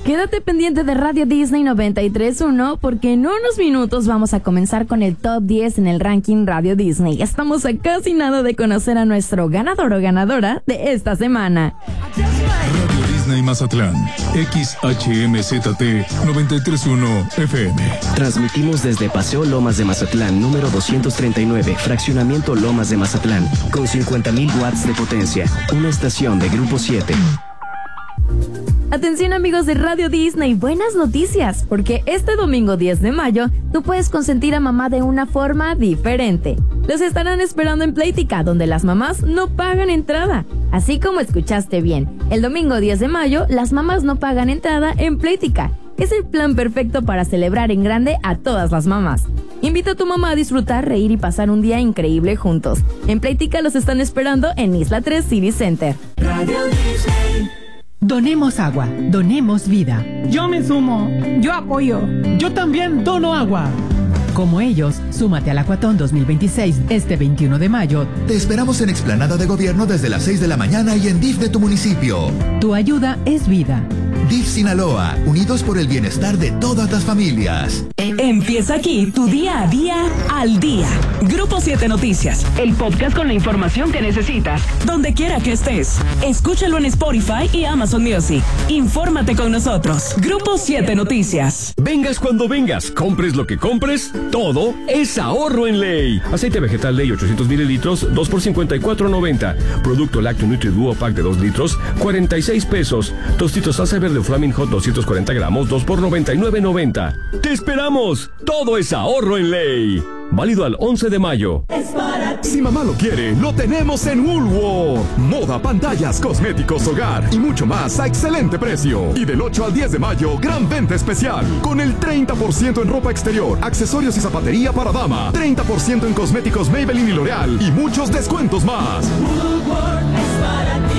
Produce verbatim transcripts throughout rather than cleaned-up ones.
Quédate pendiente de Radio Disney noventa y tres punto uno porque en unos minutos vamos a comenzar con el top diez en el ranking Radio Disney. Estamos a casi nada de conocer a nuestro ganador o ganadora de esta semana. Radio Disney Mazatlán, X H M Z T noventa y tres punto uno F M. Transmitimos desde Paseo Lomas de Mazatlán, número doscientos treinta y nueve, Fraccionamiento Lomas de Mazatlán, con cincuenta mil watts de potencia. Una estación de Grupo siete. Atención amigos de Radio Disney, buenas noticias, porque este domingo diez de mayo tú puedes consentir a mamá de una forma diferente. Los estarán esperando en Playtika, donde las mamás no pagan entrada. Así como escuchaste bien, el domingo diez de mayo las mamás no pagan entrada en Playtika. Es el plan perfecto para celebrar en grande a todas las mamás. Invita a tu mamá a disfrutar, reír y pasar un día increíble juntos. En Playtika los están esperando en Isla tres City Center. Radio Disney. Donemos agua, donemos vida. Yo me sumo, yo apoyo. Yo también dono agua. Como ellos, súmate al Acuatón dos mil veintiséis este veintiuno de mayo. Te esperamos en Explanada de Gobierno desde las seis de la mañana y en D I F de tu municipio. Tu ayuda es vida. D I F Sinaloa, unidos por el bienestar de todas las familias. Empieza aquí tu día a día al día. Grupo siete Noticias, el podcast con la información que necesitas, donde quiera que estés. Escúchalo en Spotify y Amazon Music. Infórmate con nosotros. Grupo siete Noticias. Vengas cuando vengas, compres lo que compres, todo es ahorro en Ley. Aceite vegetal Ley ochocientos mililitros, dos por cincuenta y cuatro noventa. Producto lácteo Nutri Duo Pack de dos litros, cuarenta y seis pesos. Tostitos salsa verde Flaming Hot doscientos cuarenta gramos, dos por noventa y nueve noventa. ¡Te esperamos! Todo es ahorro en Ley. Válido al once de mayo. Si mamá lo quiere, lo tenemos en Woolworth. Moda, pantallas, cosméticos, hogar y mucho más a excelente precio. Y del ocho al diez de mayo, gran venta especial. Con el treinta por ciento en ropa exterior, accesorios y zapatería para dama. treinta por ciento en cosméticos Maybelline y L'Oreal. Y muchos descuentos más. Woolworth es para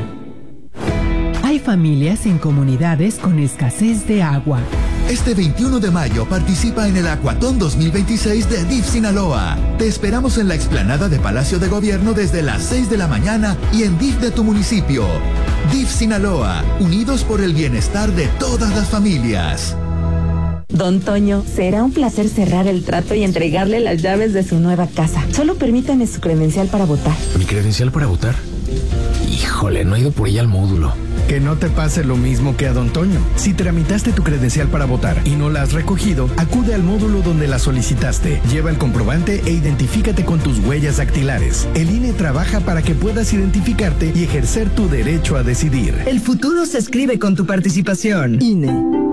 ti. Hay familias en comunidades con escasez de agua. Este veintiuno de mayo participa en el Acuatón dos mil veintiséis de D I F Sinaloa. Te esperamos en la explanada de Palacio de Gobierno desde las seis de la mañana y en D I F de tu municipio. D I F Sinaloa, unidos por el bienestar de todas las familias. Don Toño, será un placer cerrar el trato y entregarle las llaves de su nueva casa. Solo permítame su credencial para votar. ¿Mi credencial para votar? Híjole, no he ido por ella al módulo. Que no te pase lo mismo que a Don Toño. Si tramitaste tu credencial para votar y no la has recogido, acude al módulo donde la solicitaste. Lleva el comprobante e identifícate con tus huellas dactilares. El I N E trabaja para que puedas identificarte y ejercer tu derecho a decidir. El futuro se escribe con tu participación. I N E.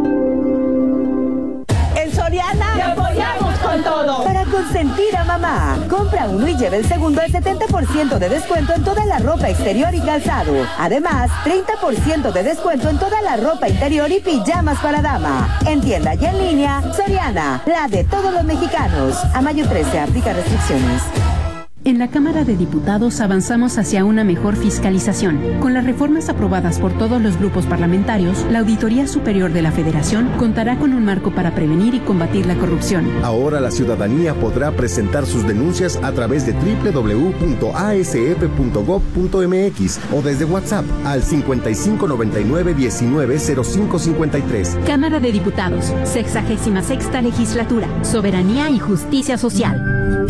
En Soriana ¡te apoyamos con todo! Para consentir a mamá. Compra uno y lleve el segundo al setenta por ciento de descuento en toda la ropa exterior y calzado. Además, treinta por ciento de descuento en toda la ropa interior y pijamas para dama. En tienda y en línea, Soriana, la de todos los mexicanos. A mayo trece, aplica restricciones. En la Cámara de Diputados avanzamos hacia una mejor fiscalización. Con las reformas aprobadas por todos los grupos parlamentarios, la Auditoría Superior de la Federación contará con un marco para prevenir y combatir la corrupción. Ahora la ciudadanía podrá presentar sus denuncias a través de doble u doble u doble u punto a s f punto gob punto m x o desde WhatsApp al cincuenta y cinco noventa y nueve diecinueve cero cinco cincuenta y tres. Cámara de Diputados, sexagésima sexta legislatura, soberanía y justicia social.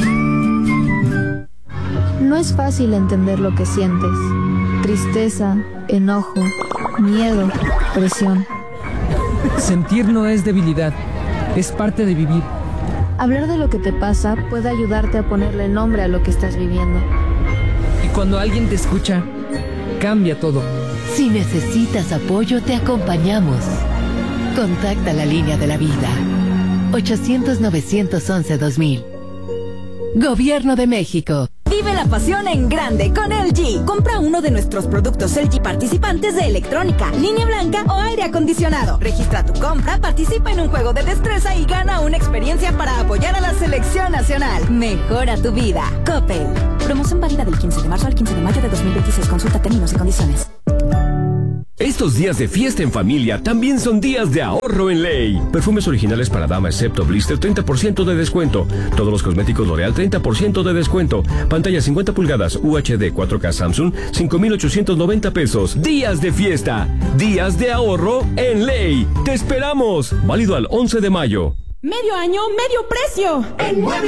No es fácil entender lo que sientes. Tristeza, enojo, miedo, presión. Sentir no es debilidad, es parte de vivir. Hablar de lo que te pasa puede ayudarte a ponerle nombre a lo que estás viviendo. Y cuando alguien te escucha, cambia todo. Si necesitas apoyo, te acompañamos. Contacta la línea de la vida. ochocientos, novecientos once, dos mil. Gobierno de México. Vive la pasión en grande con L G. Compra uno de nuestros productos L G participantes de electrónica, línea blanca o aire acondicionado. Registra tu compra, participa en un juego de destreza y gana una experiencia para apoyar a la selección nacional. Mejora tu vida. Coppel. Promoción válida del quince de marzo al quince de mayo de dos mil veintiséis. Consulta términos y condiciones. Estos días de fiesta en familia también son días de ahorro en Ley. Perfumes originales para dama excepto blister, treinta por ciento de descuento. Todos los cosméticos L'Oreal, treinta por ciento de descuento. Pantalla cincuenta pulgadas U H D cuatro K Samsung, cinco mil ochocientos noventa pesos. Días de fiesta, días de ahorro en Ley. ¡Te esperamos! Válido al once de mayo. Medio año, medio precio. En